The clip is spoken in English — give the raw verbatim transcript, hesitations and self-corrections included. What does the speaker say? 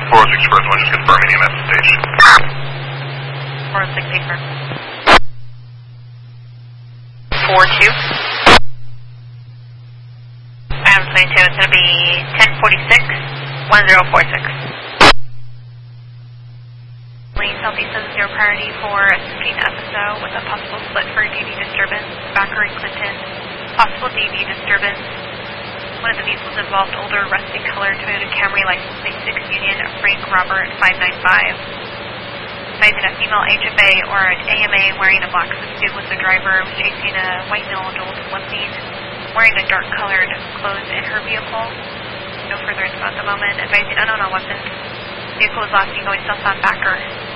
four oh six first one, just confirming E M S stage. four oh six confirm. four two. Item twenty-two, it's going to be ten forty-six, one zero four six. Southeast seven zero priority for assisting F S O with a possible split for D V disturbance. Backer and Clinton, possible D V disturbance. One of the vehicles involved, older, rusty color Toyota Camry, license plate six Union, Frank Robert five nine five. Advising a female H F A or an A M A wearing a black suit with the driver was chasing a white male adult limping, wearing a dark colored clothes in her vehicle. No further info at the moment. Advising unknown on weapons. Vehicle is last seen going southbound Backer.